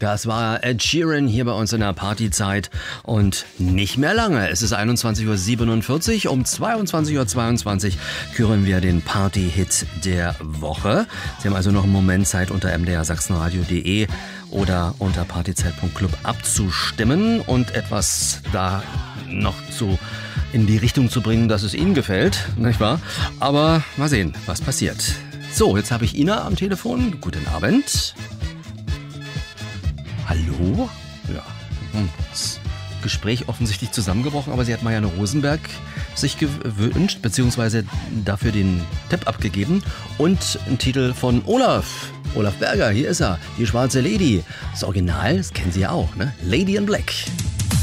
Das war Ed Sheeran hier bei uns in der Partyzeit und nicht mehr lange. Es ist 21.47 Uhr. Um 22.22 Uhr küren wir den Party-Hit der Woche. Sie haben also noch einen Moment Zeit, unter mdrsachsenradio.de oder unter partyzeit.club abzustimmen und etwas da noch in die Richtung zu bringen, dass es Ihnen gefällt, nicht wahr? Aber mal sehen, was passiert. So, jetzt habe ich Ina am Telefon. Guten Abend. Hallo? Ja, das Gespräch offensichtlich zusammengebrochen, aber sie hat Marianne Rosenberg sich gewünscht, beziehungsweise dafür den Tipp abgegeben und einen Titel von Olaf Berger, hier ist er, die schwarze Lady. Das Original, das kennen Sie ja auch, ne? Lady in Black.